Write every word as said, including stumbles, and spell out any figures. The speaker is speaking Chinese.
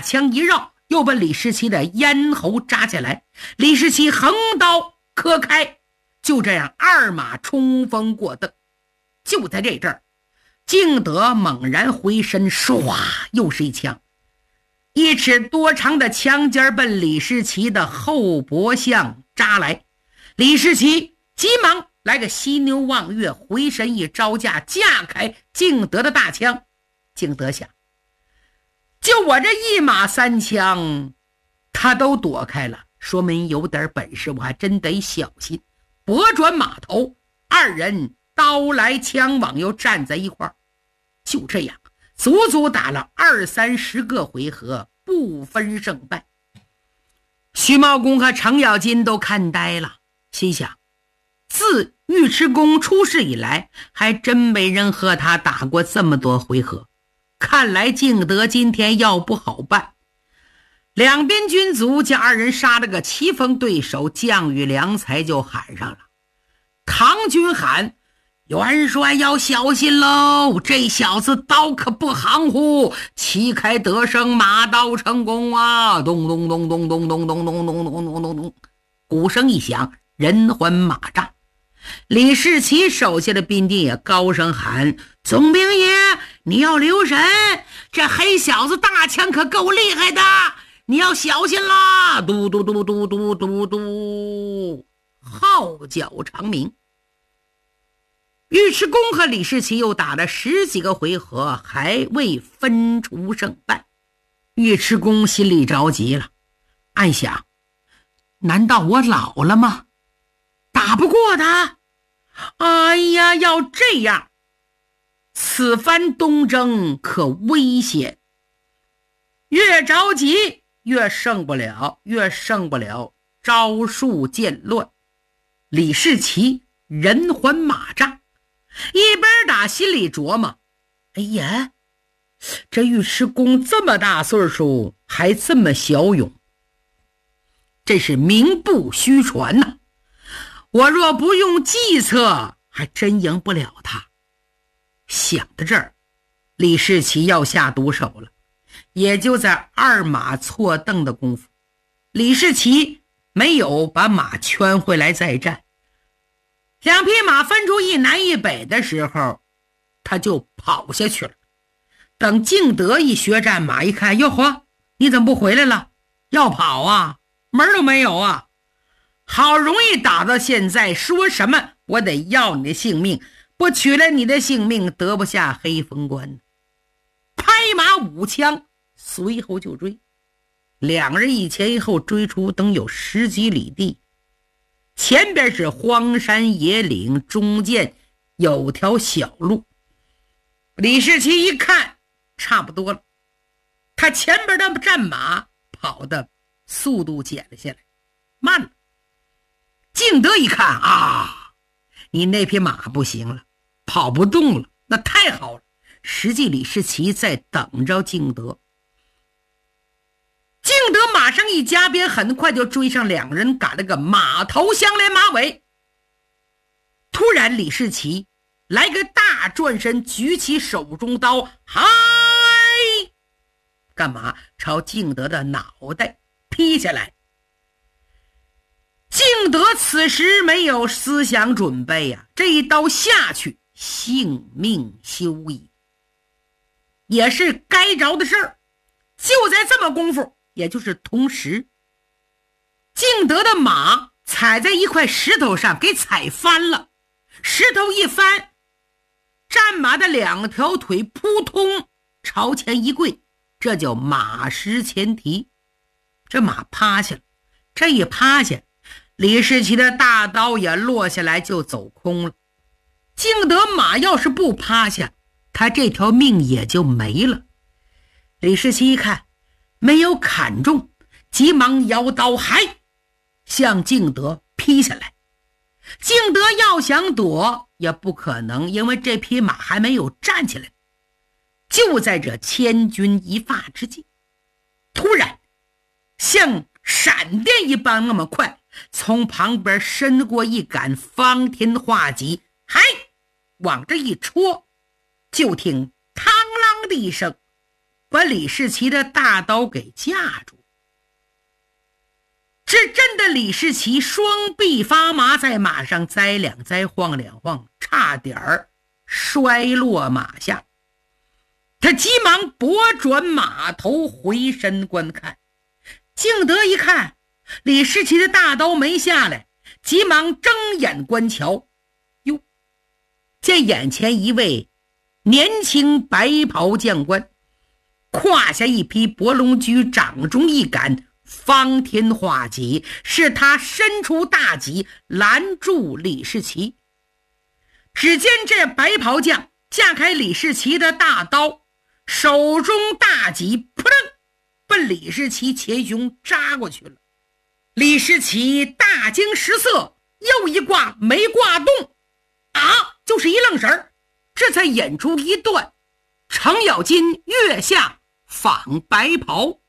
大枪一绕，又把李世奇的咽喉扎下来。李世奇横刀磕开，就这样二马冲锋过邓。就在这阵儿，敬德猛然回身，唰，又是一枪，一尺多长的枪尖奔李世奇的后脖项扎来。李世奇急忙来个犀牛望月，回身一招架，架开敬德的大枪。敬德想，就我这一马三枪，他都躲开了，说明有点本事，我还真得小心。拨转马头，二人刀来枪往，又站在一块儿。就这样足足打了二三十个回合，不分胜败。徐茂公和程咬金都看呆了，心想，自尉迟恭出世以来，还真没人和他打过这么多回合，看来敬德今天要不好办。两边军卒将二人杀了个棋逢对手，将与良才就喊上了。唐军喊，元帅要小心喽，这小子刀可不行乎，旗开得胜，马到成功啊！咚咚咚咚咚咚咚咚咚咚咚咚咚，鼓声一响，人环马帐。李世奇手下的兵丁也高声喊，总兵爷，你要留神，这黑小子大枪可够厉害的，你要小心啦！嘟嘟嘟嘟嘟嘟嘟，号角长鸣。尉迟恭和李世奇又打了十几个回合，还未分出胜败。尉迟恭心里着急了，暗想，难道我老了吗？打不过他？哎呀，要这样，此番东征可危险。越着急越胜不了，越胜不了，招数渐乱。李世奇人环马帐，一边打心里琢磨，哎呀，这尉迟恭这么大岁数还这么骁勇，这是名不虚传呐、啊！我若不用计策，还真赢不了他。想到这儿，李世奇要下毒手了。也就在二马错蹬的功夫，李世奇没有把马圈回来再战。两匹马分出一南一北的时候，他就跑下去了。等敬德一学战马一看，哟呵，你怎么不回来了？要跑啊？门都没有啊！好容易打到现在，说什么我得要你的性命，不取了你的性命，得不下黑风关。拍马舞枪，随后就追。两人一前一后追出等有十几里地，前边是荒山野岭，中间有条小路。李世奇一看差不多了，他前边的战马跑的速度减了下来，慢了。敬德一看啊，你那匹马不行了，跑不动了，那太好了。实际李世奇在等着敬德。敬德马上一加鞭，很快就追上两人，赶了个马头相连马尾。突然李世奇来个大转身，举起手中刀，嗨，干嘛？朝敬德的脑袋劈下来。敬德此时没有思想准备呀、啊，这一刀下去，性命休矣。也是该着的事儿。就在这么功夫，也就是同时，敬德的马踩在一块石头上，给踩翻了。石头一翻，战马的两条腿扑通朝前一跪，这叫马失前蹄。这马趴下了，这一趴下，李世奇的大刀也落下来，就走空了。敬德马要是不趴下，他这条命也就没了。李世奇一看没有砍中，急忙摇刀，嗨，向敬德劈下来。敬德要想躲也不可能，因为这匹马还没有站起来。就在这千钧一发之际，突然像闪电一般那么快，从旁边伸过一杆方天画戟，嗨，往这一戳，就听嘡啷的一声， 把李世奇的大刀给架住。这震得李世奇双臂发麻，在马上栽两栽，晃两晃，差点儿摔落马下。他急忙拨转马头，回身观看。敬德一看李世奇的大刀没下来，急忙睁眼观瞧。哟，见眼前一位年轻白袍将官，胯下一匹博龙驹，掌中一杆方天画戟，是他伸出大戟拦住李世奇。只见这白袍将架开李世奇的大刀，手中大戟扑棱奔李世奇前胸扎过去了。李世奇大惊失色，又一挂没挂动，啊，就是一愣神儿，这才演出一段程咬金月下访白袍。